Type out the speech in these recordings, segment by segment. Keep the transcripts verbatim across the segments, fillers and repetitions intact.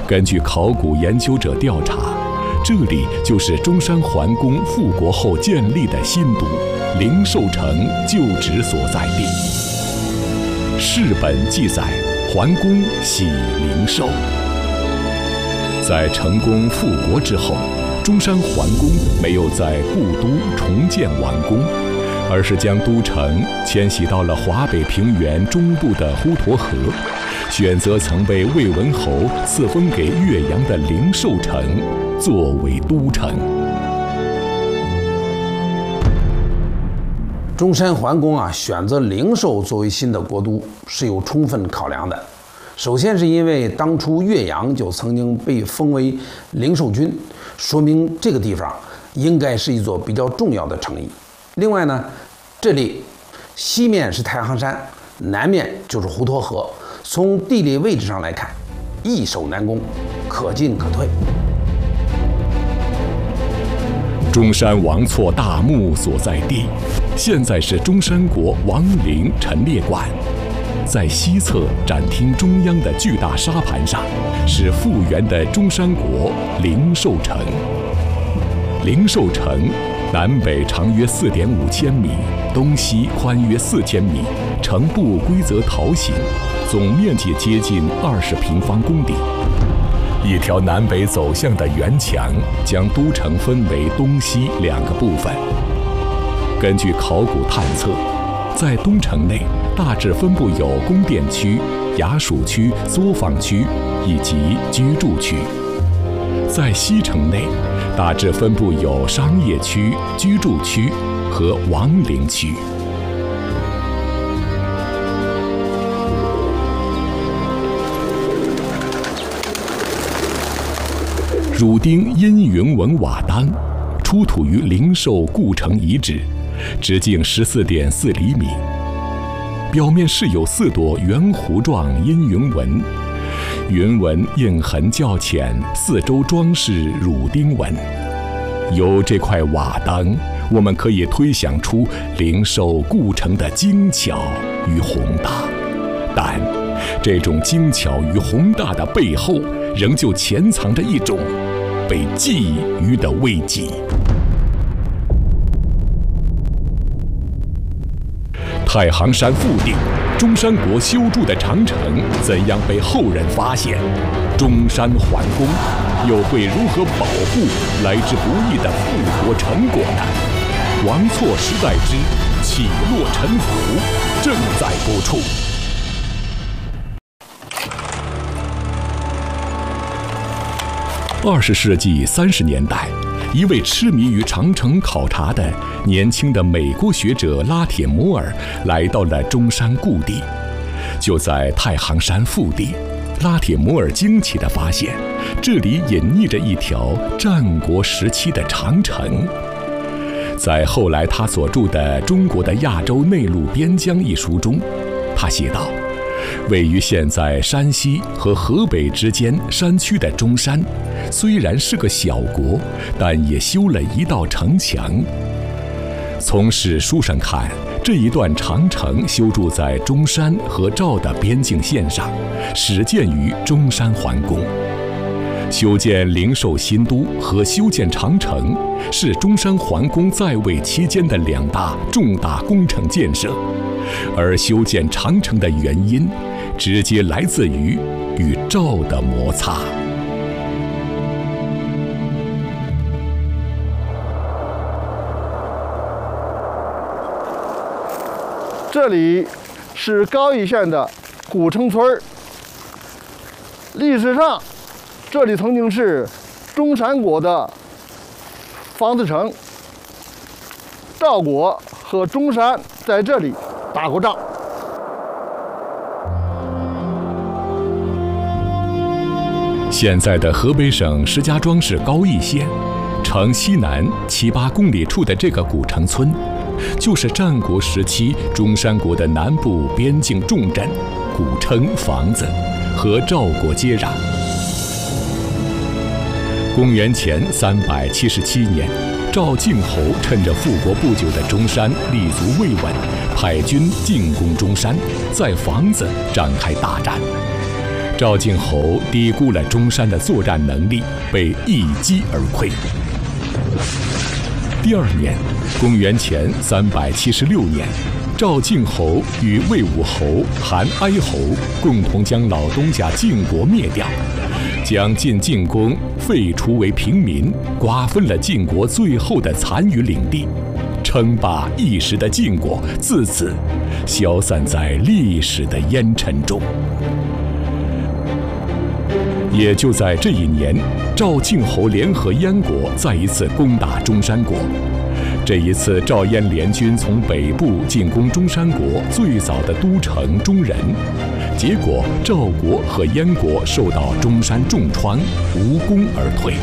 根据考古研究者调查，这里就是中山桓公复国后建立的新都灵寿城旧址所在地。世本记载，桓公喜灵寿。在成功复国之后，中山桓公没有在故都重建王宫，而是将都城迁徙到了华北平原中部的滹沱河，选择曾被魏文侯赐封给岳阳的灵寿城作为都城。 中山桓公啊，选择灵寿作为新的国都是有充分考量的。首先是因为当初岳阳就曾经被封为灵寿郡，说明这个地方应该是一座比较重要的城邑。另外呢，这里西面是太行山，南面就是滹沱河，从地理位置上来看，易守难攻，可进可退。 中山王错大墓所在地，现在是中山国王陵陈列馆。在西侧展厅中央的巨大沙盘上，是复原的中山国灵寿城。灵寿城南北长约四点五千米，东西宽约四千米，城部规则桃形，总面积接近二十平方公里。一条南北走向的圆墙将都城分为东西两个部分。根据考古探测，在东城内大致分布有宫殿区、衙署区、作坊区以及居住区；在西城内大致分布有商业区、居住区和王陵区。汝丁阴云纹瓦当出土于灵寿故城遗址，直径十四点四厘米，表面饰有四朵圆弧状阴云纹，云纹印痕较浅，四周装饰汝丁纹。由这块瓦当，我们可以推想出灵寿故城的精巧与宏大，但这种精巧与宏大的背后，仍旧潜藏着一种被觊觎的危机。太行山腹地，中山国修筑的长城怎样被后人发现？中山桓公又会如何保护来之不易的复国成果呢？王错时代之起落沉浮正在播出。二十世纪三十年代，一位痴迷于长城考察的年轻的美国学者拉铁摩尔来到了中山故地。就在太行山腹地，拉铁摩尔惊奇地发现，这里隐匿着一条战国时期的长城。在后来他所著的《中国的亚洲内陆边疆》一书中，他写道，位于现在山西和河北之间山区的中山，虽然是个小国，但也修了一道城墙。从史书上看，这一段长城修筑在中山和赵的边境线上，始建于中山桓公。修建灵寿新都和修建长城是中山桓公在位期间的两大重大工程建设，而修建长城的原因直接来自于与赵的摩擦。 这里是高邑县的古城村，历史上这里曾经是中山国的房子城，赵国和中山在这里打过仗。 现在的河北省石家庄市高邑县城西南七八公里处的这个古城村，就是战国时期中山国的南部边境重镇，古称房子，和赵国接壤。公元前三百七十七年，赵敬侯趁着复国不久的中山立足未稳，派军进攻中山，在房子展开大战。 赵敬侯低估了中山的作战能力，被一击而溃。第二年，公元前三百七十六年，赵敬侯与魏武侯、韩哀侯共同将老东家晋国灭掉，将晋晋公废除为平民，瓜分了晋国最后的残余领地，称霸一时的晋国自此消散在历史的烟尘中。也就在这一年，赵敬侯联合燕国再一次攻打中山国。这一次，赵燕联军从北部进攻中山国最早的都城中仁，结果赵国和燕国受到中山重创，无功而退。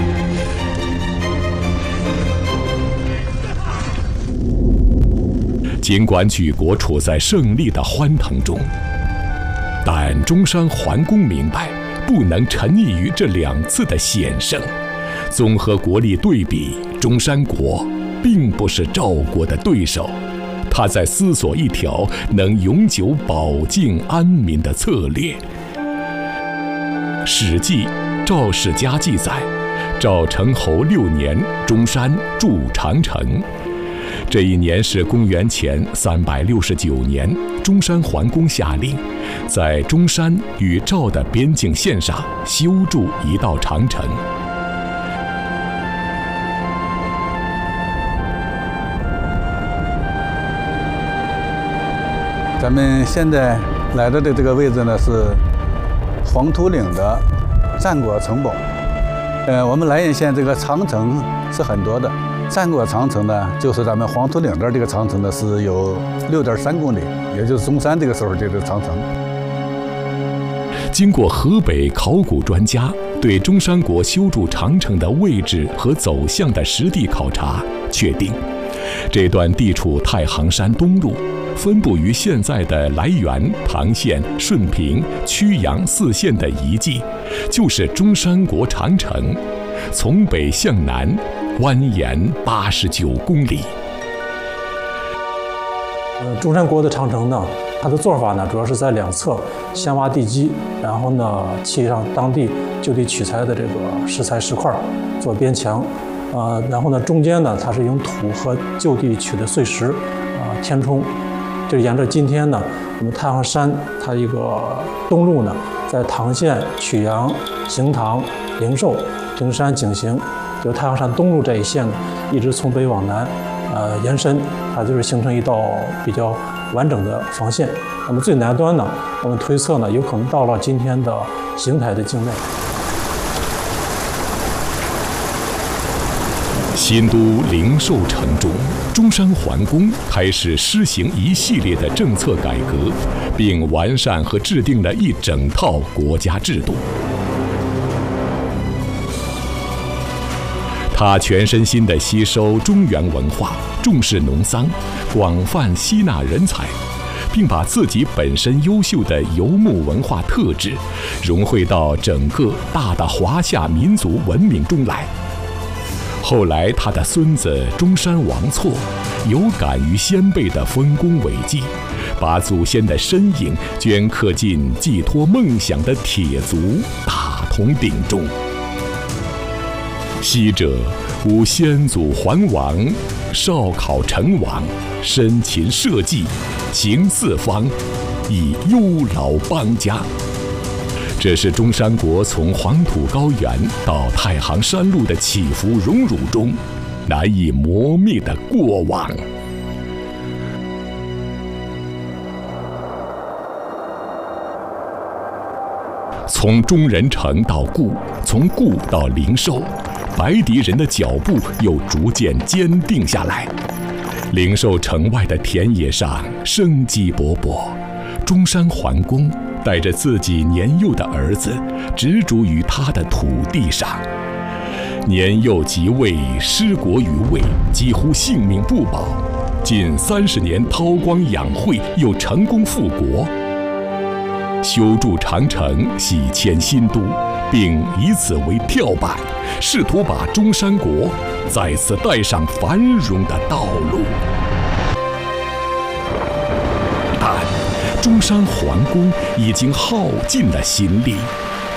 尽管举国处在胜利的欢腾中，但中山桓公明白，不能沉溺于这两次的险胜。综合国力对比，中山国并不是赵国的对手。他在思索一条能永久保境安民的策略。《史记·赵世家》记载，赵成侯六年，中山筑长城。这一年是公元前三百六十九年，中山桓公下令，在中山与赵的边境线上修筑一道长城。 咱们现在来到的这个位置呢，是黄土岭的战国城堡。呃，我们莱阳县这个长城是很多的，战国长城呢，就是咱们黄土岭这儿这个长城呢，是有六点三公里，也就是中山这个时候这个长城。 经过河北考古专家对中山国修筑长城的位置和走向的实地考察，确定这段地处太行山东麓，分布于现在的涞源、唐县、顺平、曲阳四县的遗迹，就是中山国长城，从北向南蜿蜒八十九公里。 呃，中山国的长城呢，它的做法呢，主要是在两侧先挖地基，然后呢砌上当地就地取材的这个石材石块做边墙，呃，然后呢中间呢它是用土和就地取的碎石啊、呃、填充。这沿着今天呢我们太行山它一个东路呢，在唐县、曲阳、行唐、灵寿、灵山、景行，就太行山东路这一线呢，一直从北往南呃延伸，它就是形成一道比较完整的防线。那么最南端呢，我们推测呢，有可能到了今天的邢台的境内。 新都灵寿城中，中山桓公开始施行一系列的政策改革，并完善和制定了一整套国家制度。他全身心地吸收中原文化，重视农桑，广泛吸纳人才，并把自己本身优秀的游牧文化特质融汇到整个大的华夏民族文明中来。后来，他的孙子中山王错有感于先辈的丰功伟绩，把祖先的身影镌刻进寄托梦想的铁足大铜鼎中。昔者吾先祖桓王，少考成王，深勤社稷，行四方，以忧劳邦家。这是中山国从黄土高原到太行山路的起伏荣辱中难以磨灭的过往。从中仁城到固，从固到灵寿，白狄人的脚步又逐渐坚定下来。灵寿城外的田野上生机勃勃，中山桓公带着自己年幼的儿子，执着于他的土地上。年幼即位，失国于魏，几乎性命不保。近三十年韬光养晦，又成功复国，修筑长城，洗迁新都，并以此为跳板，试图把中山国再次带上繁荣的道路。但中山皇宫已经耗尽了心力。